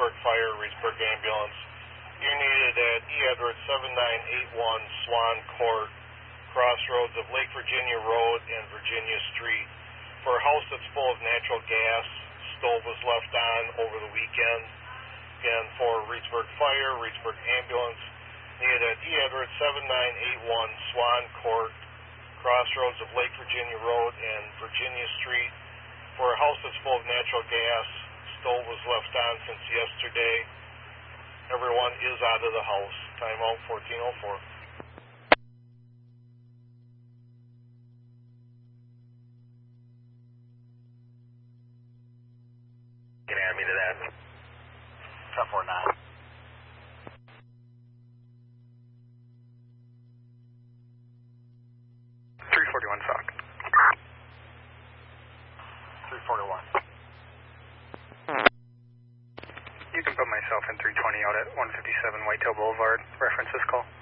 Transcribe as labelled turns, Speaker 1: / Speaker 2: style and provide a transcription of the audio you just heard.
Speaker 1: Reedsburg Fire, Reedsburg Ambulance. You're needed at E. Edwards 7981 Swan Court, crossroads of Lake Virginia Road and Virginia Street. For a house that's full of natural gas, stove was left on over the weekend. Again, for Reedsburg Fire, Reedsburg Ambulance, needed at E. Edwards 7981 Swan Court, crossroads of Lake Virginia Road and Virginia Street. For a house that's full of natural gas, stove was left on since yesterday. Everyone is out of the house. Timeout 1404.
Speaker 2: Can you add me to that? 1049. 341 SOC. 341. You can put myself in 320 out at 157 Whitetail Boulevard. Reference this call.